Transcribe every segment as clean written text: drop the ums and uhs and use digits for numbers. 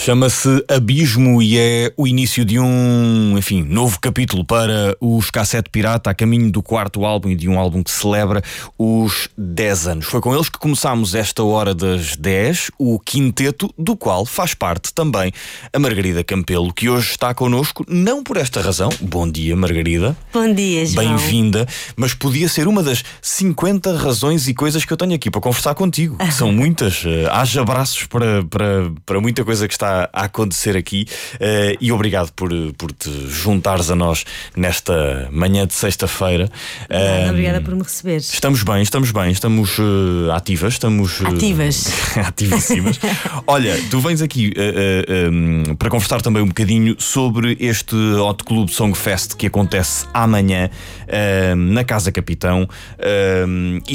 Chama-se Abismo e é o início de um, novo capítulo para os Cassete Pirata, a caminho do quarto álbum e de um álbum que celebra os 10 anos. Foi com eles que começámos esta hora das 10, o quinteto, do qual faz parte também a Margarida Campelo, que hoje está connosco, não por esta razão. Bom dia, Margarida. Bom dia, João. Bem-vinda, mas podia ser uma das 50 razões e coisas que eu tenho aqui para conversar contigo, que são muitas. Haja abraços para muita coisa que está a acontecer aqui, e obrigado por te juntares a nós nesta manhã de sexta-feira. Obrigada por me receberes. Estamos bem, estamos ativas, ativíssimas. Olha, tu vens aqui para conversar também um bocadinho sobre este Hot Club Song Fest que acontece amanhã na Casa Capitão, e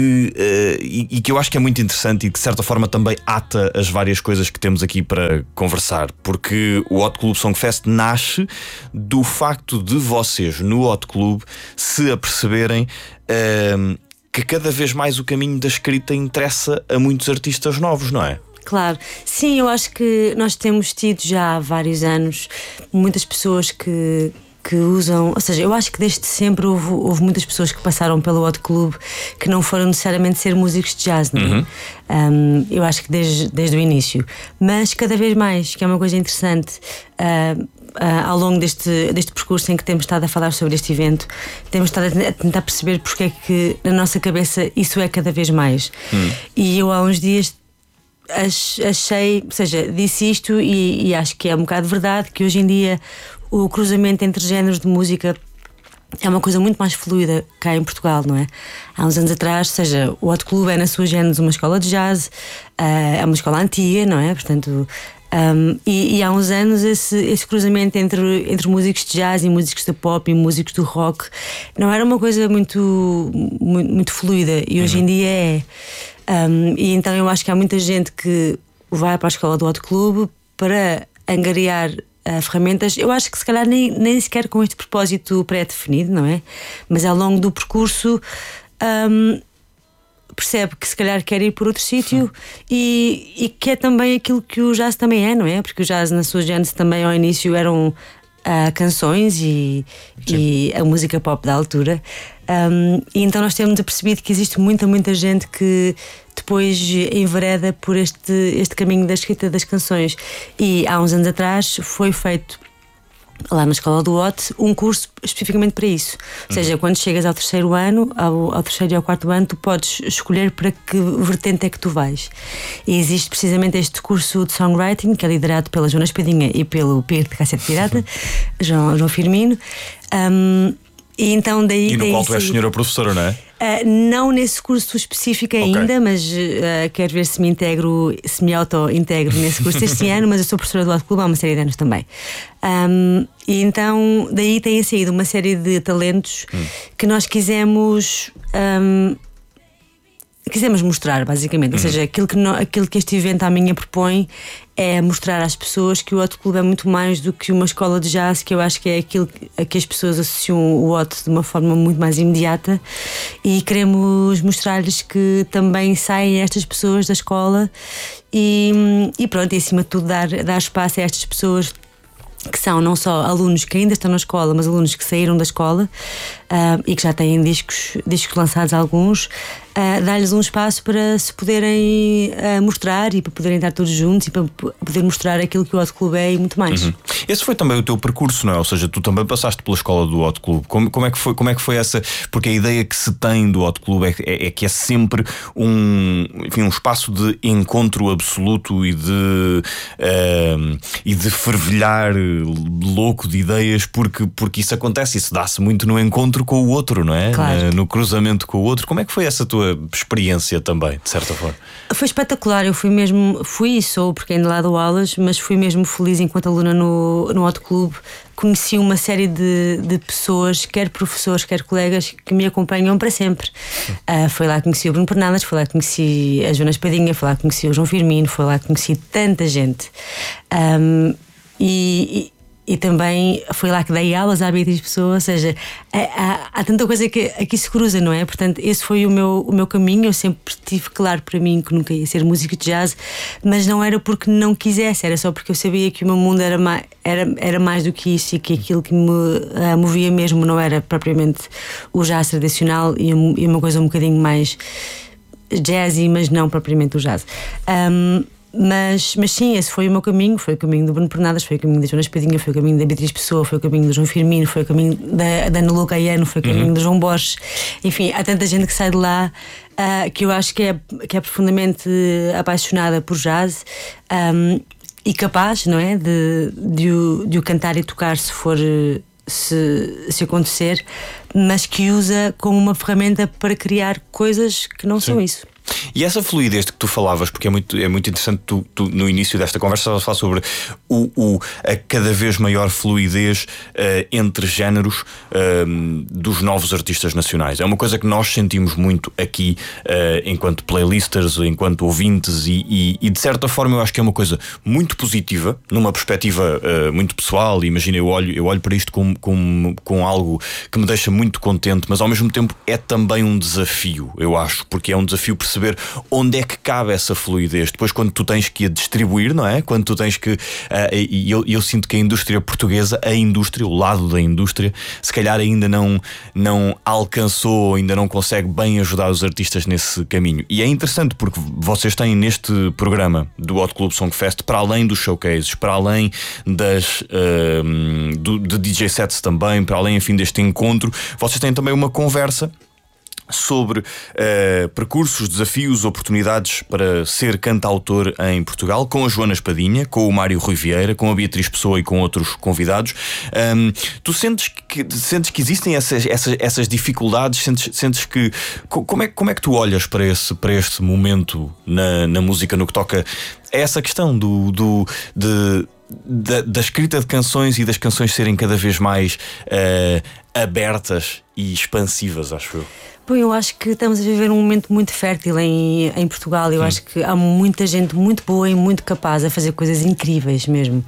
que eu acho que é muito interessante e de certa forma também ata as várias coisas que temos aqui para conversar, porque o Hot Club Song Fest nasce do facto de vocês no Hot Club se aperceberem que cada vez mais o caminho da escrita interessa a muitos artistas novos, não é? Claro, sim, eu acho que nós temos tido já há vários anos muitas pessoas que usam, ou seja, eu acho que desde sempre houve muitas pessoas que passaram pelo Hot Club que não foram necessariamente ser músicos de jazz, não é? Eu acho que desde o início, mas cada vez mais, que é uma coisa interessante, ao longo deste percurso em que temos estado a falar sobre este evento, temos estado a tentar perceber porque é que na nossa cabeça isso é cada vez mais. E eu há uns dias achei, ou seja, disse isto e acho que é um bocado verdade, que hoje em dia o cruzamento entre géneros de música é uma coisa muito mais fluida cá em Portugal, não é? Há uns anos atrás, ou seja, o Hot Club é na sua gênese uma escola de jazz, é uma escola antiga, não é? Portanto, e há uns anos esse cruzamento entre músicos de jazz e músicos de pop e músicos do rock não era uma coisa muito fluida, e hoje em dia é. E então eu acho que há muita gente que vai para a escola do Hot Club para angariar ferramentas. Eu acho que se calhar nem sequer com este propósito pré-definido, não é? Mas ao longo do percurso percebe que se calhar quer ir por outro sítio e que é também aquilo que o jazz também é, não é? Porque o jazz na sua gênese também ao início eram canções e a música pop da altura, e então nós temos percebido que existe muita gente que depois envereda por este caminho da escrita das canções. E há uns anos atrás foi feito lá na escola do Hot um curso especificamente para isso. Ou seja, quando chegas ao terceiro ano, ao terceiro e ao quarto ano, tu podes escolher para que vertente é que tu vais. E existe precisamente este curso de songwriting, que é liderado pela Joana Espadinha e pelo Pedro de Cassete Pirata, João Firmino. E então daí. E no qual tu és senhora professora, não é? Não nesse curso específico ainda, mas quero ver se me auto-integro nesse curso este ano, mas eu sou professora do Hot Club há uma série de anos também. E então daí tem saído uma série de talentos que nós quisemos mostrar, basicamente. Ou seja, aquilo que este evento à minha propõe é mostrar às pessoas que o Hot Club é muito mais do que uma escola de jazz, que eu acho que é aquilo a que as pessoas associam o Hot de uma forma muito mais imediata, e queremos mostrar-lhes que também saem estas pessoas da escola e pronto, e acima de tudo dar espaço a estas pessoas que são não só alunos que ainda estão na escola, mas alunos que saíram da escola e que já têm discos lançados, alguns, dar-lhes um espaço para se poderem mostrar e para poderem estar todos juntos e para poder mostrar aquilo que o Hot Club é e muito mais. Esse foi também o teu percurso, não é? Ou seja, tu também passaste pela escola do Hot Club. Como é que foi essa? Porque a ideia que se tem do Hot Club é que é sempre um espaço de encontro absoluto e de fervilhar louco de ideias, porque isso acontece, isso dá-se muito no encontro com o outro, não é? Claro. No cruzamento com o outro. Como é que foi essa tua experiência também, de certa forma? Foi espetacular. Eu fui e sou, porque ainda lá dou aulas, mas fui mesmo feliz enquanto aluna no Hot Club. Conheci uma série de pessoas, quer professores, quer colegas, que me acompanham para sempre. Foi lá que conheci o Bruno Pernadas, foi lá que conheci a Joana Espadinha, foi lá que conheci o João Firmino, foi lá que conheci tanta gente. E e também foi lá que dei aulas à Beatriz Pessoa, ou seja, há tanta coisa que aqui se cruza, não é? Portanto, esse foi o meu caminho. Eu sempre tive claro para mim que nunca ia ser músico de jazz, mas não era porque não quisesse, era só porque eu sabia que o meu mundo era mais do que isso, e que aquilo que me movia mesmo não era propriamente o jazz tradicional, e uma coisa um bocadinho mais jazzy, mas não propriamente o jazz. Mas sim, esse foi o meu caminho. Foi o caminho do Bruno Pernadas, foi o caminho da Joana Espadinha, foi o caminho da Beatriz Pessoa, foi o caminho do João Firmino, foi o caminho da Ana Lu Caiano, foi o caminho do João Borges. Enfim, há tanta gente que sai de lá que eu acho que é profundamente apaixonada por jazz, e capaz, não é, de o cantar e tocar se for, se acontecer, mas que usa como uma ferramenta para criar coisas que não são isso. E essa fluidez de que tu falavas, porque é muito interessante, tu no início desta conversa estavas a falar sobre a cada vez maior fluidez entre géneros dos novos artistas nacionais. É uma coisa que nós sentimos muito aqui enquanto playlisters, enquanto ouvintes, e de certa forma eu acho que é uma coisa muito positiva, numa perspectiva muito pessoal. Imagina, eu olho para isto com algo que me deixa muito contente, mas ao mesmo tempo é também um desafio, eu acho, porque é um desafio perceber onde é que cabe essa fluidez. Depois, quando tu tens que a distribuir, não é? Quando tu tens que. E eu sinto que a indústria portuguesa, o lado da indústria, se calhar ainda não alcançou, ainda não consegue bem ajudar os artistas nesse caminho. E é interessante porque vocês têm neste programa do Hot Club Song Fest, para além dos showcases, para além de DJ sets também, para além, enfim, deste encontro, vocês têm também uma conversa sobre percursos, desafios, oportunidades para ser cantautor em Portugal, com a Joana Espadinha, com o Mário Rui Vieira, com a Beatriz Pessoa e com outros convidados. Tu sentes que existem essas dificuldades? Sentes que... Como é que tu olhas para este momento na música, no que toca a essa questão da escrita de canções e das canções serem cada vez mais abertas e expansivas, acho eu? Bom, eu acho que estamos a viver um momento muito fértil em Portugal. Eu acho que há muita gente muito boa e muito capaz a fazer coisas incríveis mesmo,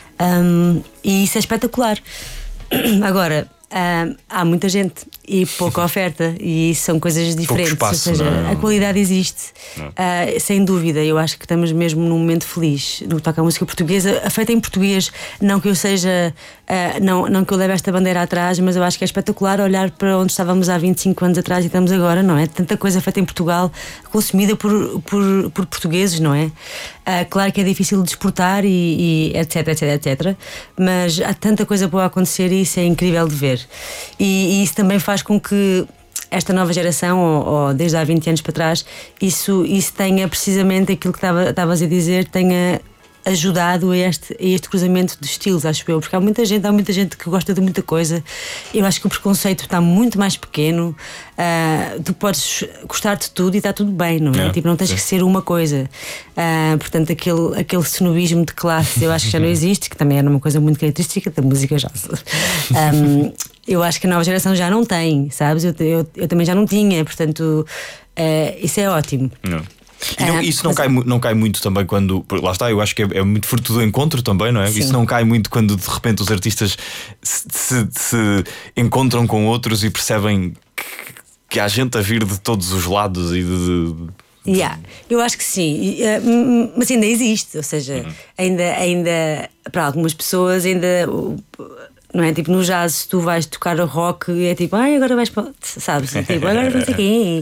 e isso é espetacular. Agora, há muita gente e pouca oferta, e são coisas diferentes. Espaço, ou seja, a qualidade existe, sem dúvida. Eu acho que estamos mesmo num momento feliz no que toca à música portuguesa, feita em português. Não que eu seja, não que eu leve esta bandeira atrás, mas eu acho que é espetacular olhar para onde estávamos há 25 anos atrás e estamos agora, não é? Tanta coisa feita em Portugal, consumida por portugueses, não é? Claro que é difícil de exportar e etc, mas há tanta coisa boa a acontecer e isso é incrível de ver. E isso também faz com que esta nova geração, ou desde há 20 anos para trás, isso tenha precisamente aquilo que estavas a dizer, tenha ajudado a este cruzamento de estilos, acho eu, porque há muita gente que gosta de muita coisa. Eu acho que o preconceito está muito mais pequeno. Tu podes gostar de tudo e está tudo bem, não é? Tipo, não tens que ser uma coisa. Portanto, aquele snobismo de classe, eu acho que já não existe, que também era uma coisa muito característica da música jazz. Eu acho que a nova geração já não tem, sabes? Eu também já não tinha, portanto, isso é ótimo. Não. E isso não cai muito também quando. Lá está, eu acho que é muito fruto do encontro também, não é? Sim. Isso não cai muito quando de repente os artistas se encontram com outros e percebem que há gente a vir de todos os lados e eu acho que sim, mas ainda existe, ou seja, ainda para algumas pessoas ainda. Não é? Tipo, no jazz, se tu vais tocar rock, é tipo, agora vais para. Sabes? Tipo, agora vais aqui.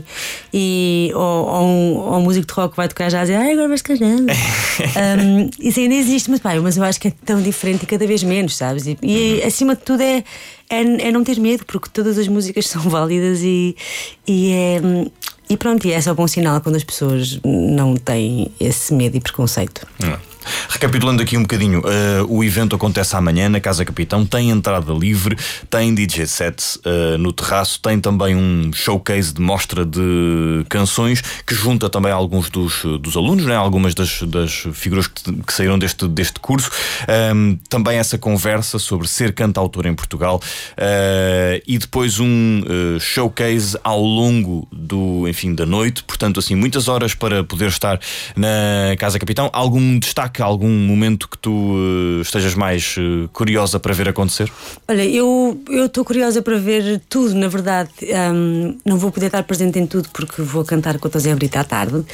Ou um músico de rock vai tocar jazz e agora vais tocar jazz. Isso ainda existe, mas eu acho que é tão diferente e cada vez menos, sabes? E acima de tudo é não ter medo, porque todas as músicas são válidas e pronto, e é só bom sinal quando as pessoas não têm esse medo e preconceito. Recapitulando aqui um bocadinho, o evento acontece amanhã na Casa Capitão, tem entrada livre, tem DJ sets no terraço, tem também um showcase de mostra de canções que junta também alguns dos alunos, né? Algumas das figuras que saíram deste curso, também essa conversa sobre ser cantautor em Portugal, e depois um showcase ao longo da noite, portanto assim, muitas horas para poder estar na Casa Capitão. Algum destaque destaque, algum momento que tu estejas mais curiosa para ver acontecer? Olha, eu estou curiosa para ver tudo, na verdade. Não vou poder estar presente em tudo porque vou cantar com o Zé Brito à tarde,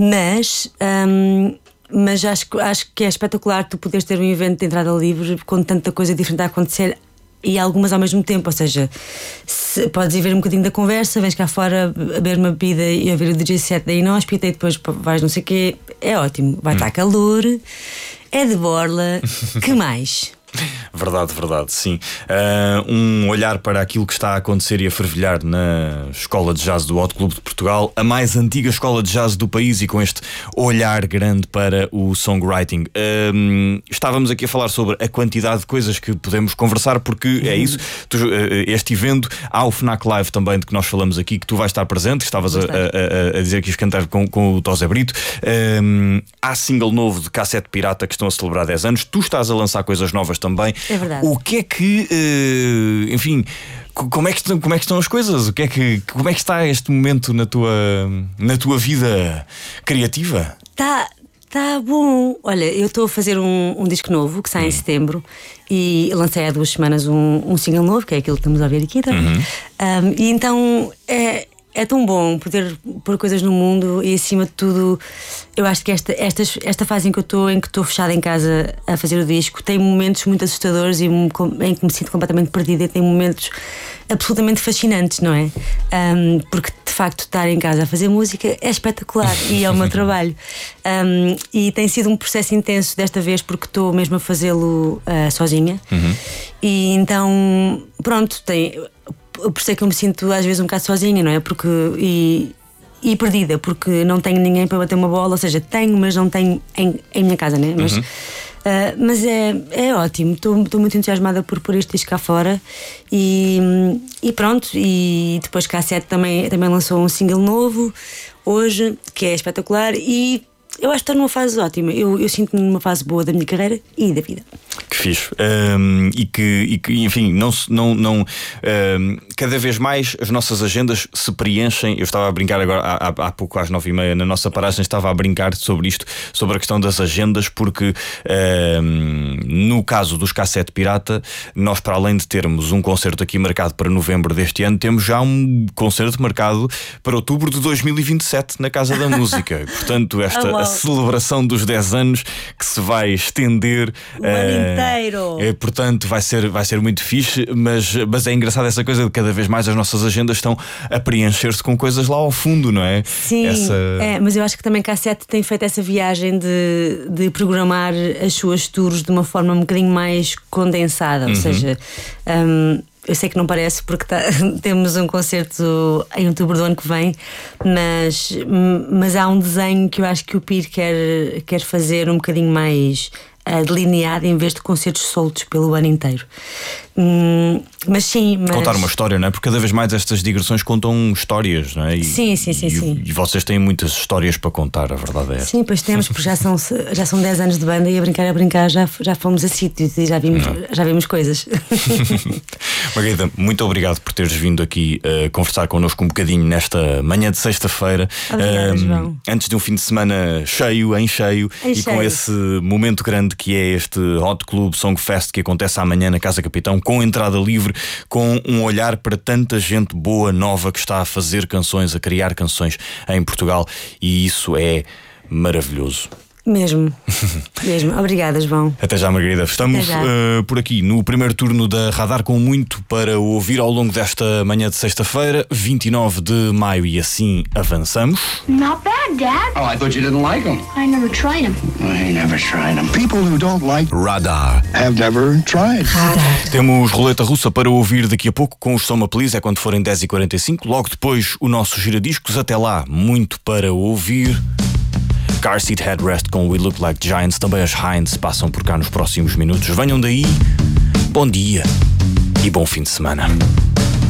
mas acho que é espetacular tu poderes ter um evento de entrada livre com tanta coisa diferente a acontecer e algumas ao mesmo tempo. Ou seja, podes ir ver um bocadinho da conversa, vens cá fora a beber uma bebida e a ver o DJ set da Inóspita e depois vais não sei o quê. É ótimo, vai estar calor, é de borla. Que mais? Verdade, sim. Um olhar para aquilo que está a acontecer e a fervilhar na Escola de Jazz do Hot Club de Portugal, a mais antiga escola de jazz do país, e com este olhar grande para o songwriting. Estávamos aqui a falar sobre a quantidade de coisas que podemos conversar, porque é isso. Este evento, há o FNAC Live também, de que nós falamos aqui, que tu vais estar presente, que estavas a dizer que ias cantar com o Zé Brito. Há single novo de Cassete Pirata que estão a celebrar 10 anos. Tu estás a lançar coisas novas também. É verdade. O que é que, enfim, como é que estão as coisas? Como é que está este momento na tua vida criativa? Tá bom. Olha, eu estou a fazer um disco novo que sai em setembro e lancei há 2 semanas um single novo, que é aquilo que estamos a ouvir aqui também. E então é tão bom poder pôr coisas no mundo e, acima de tudo, eu acho que esta fase em que estou fechada em casa a fazer o disco tem momentos muito assustadores e em que me sinto completamente perdida, e tem momentos absolutamente fascinantes, não é? Porque de facto estar em casa a fazer música é espetacular e é o meu trabalho. E tem sido um processo intenso desta vez, porque estou mesmo a fazê-lo sozinha. E então, pronto, por isso é que eu me sinto às vezes um bocado sozinha, não é? E perdida, porque não tenho ninguém para bater uma bola. Ou seja, tenho, mas não tenho em minha casa, né? Mas é ótimo. Estou muito entusiasmada por pôr este disco cá fora. E pronto. E depois Cassete também lançou um single novo hoje, que é espetacular. E eu acho que estou numa fase ótima. Eu sinto-me numa fase boa da minha carreira e da vida. Que fixe. E que enfim, cada vez mais as nossas agendas se preenchem. Eu estava a brincar agora há pouco, às 9h30, na nossa paragem, estava a brincar sobre isto, sobre a questão das agendas, porque no caso dos Cassete Pirata, nós, para além de termos um concerto aqui marcado para novembro deste ano, temos já um concerto marcado para outubro de 2027 na Casa da Música. Portanto, esta a celebração dos 10 anos que se vai estender o ano inteiro. Portanto, vai ser muito fixe, mas é engraçado essa coisa de cada vez mais as nossas agendas estão a preencher-se com coisas lá ao fundo, não é? Sim, mas eu acho que também Cassete tem feito essa viagem de programar as suas tours de uma forma um bocadinho mais condensada. Ou seja, eu sei que não parece, porque temos um concerto em outubro do ano que vem, mas há um desenho que eu acho que o Pir quer fazer um bocadinho mais delineado, em vez de concertos soltos pelo ano inteiro. Mas sim, contar uma história, não é? Porque cada vez mais estas digressões contam histórias, não é? Sim. E vocês têm muitas histórias para contar, a verdade é. Sim, pois temos, porque já são 10 anos de banda, e a brincar já fomos a sítios e já vimos coisas. Margarida, muito obrigado por teres vindo aqui conversar connosco um bocadinho nesta manhã de sexta-feira. Obrigada, João. Antes de um fim de semana cheio, com esse momento grande que é este Hot Club Song Fest, que acontece amanhã na Casa Capitão, com entrada livre, com um olhar para tanta gente boa, nova, que está a fazer canções, a criar canções em Portugal, e isso é maravilhoso. Mesmo. Obrigada, João. Até já, Margarida. Estamos por aqui no primeiro turno da Radar, com muito para ouvir ao longo desta manhã de sexta-feira, 29 de maio, e assim avançamos. Not bad, Dad. Oh, I thought you didn't like them. I never tried them. I never tried them. People who don't like Radar have never tried. Radar. Temos roleta russa para ouvir daqui a pouco com os Soma Please, é quando forem 10h45. Logo depois o nosso giradiscos. Até lá, muito para ouvir. Car Seat Headrest com We Look Like Giants. Também as Heinz passam por cá nos próximos minutos. Venham daí. Bom dia e bom fim de semana.